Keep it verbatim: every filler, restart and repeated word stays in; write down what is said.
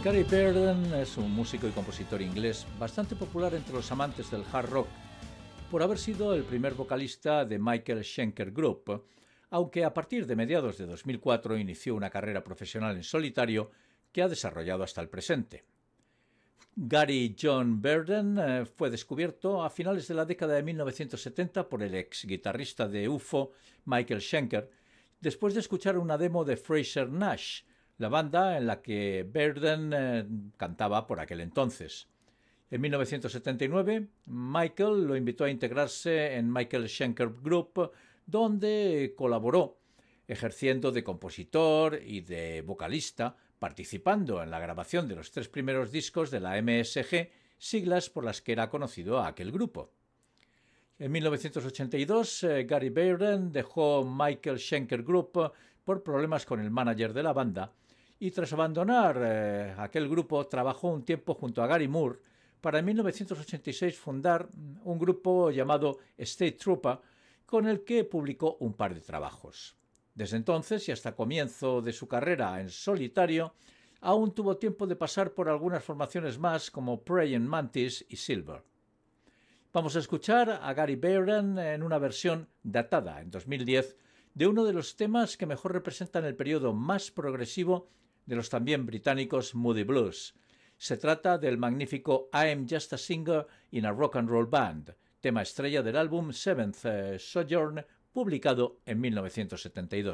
Gary Burden es un músico y compositor inglés bastante popular entre los amantes del hard rock por haber sido el primer vocalista de Michael Schenker Group, aunque a partir de mediados de dos mil cuatro inició una carrera profesional en solitario que ha desarrollado hasta el presente. Gary John Burden eh, fue descubierto a finales de la década de mil novecientos setenta por el ex guitarrista de U F O, Michael Schenker, después de escuchar una demo de Fraser Nash, la banda en la que Burden eh, cantaba por aquel entonces. En mil novecientos setenta y nueve, Michael lo invitó a integrarse en Michael Schenker Group, donde colaboró, ejerciendo de compositor y de vocalista, participando en la grabación de los tres primeros discos de la M S G, siglas por las que era conocido a aquel grupo. En mil novecientos ochenta y dos, eh, Gary Burden dejó Michael Schenker Group por problemas con el manager de la banda y tras abandonar eh, aquel grupo trabajó un tiempo junto a Gary Moore para en mil novecientos ochenta y seis fundar un grupo llamado State Trooper con el que publicó un par de trabajos. Desde entonces y hasta comienzo de su carrera en solitario, aún tuvo tiempo de pasar por algunas formaciones más como Praying Mantis y Silver. Vamos a escuchar a Gary Burden en una versión datada en dos mil diez de uno de los temas que mejor representan el periodo más progresivo de los también británicos Moody Blues. Se trata del magnífico I'm Just a Singer in a Rock and Roll Band, tema estrella del álbum Seventh Sojourn, publicado en mil novecientos setenta y dos.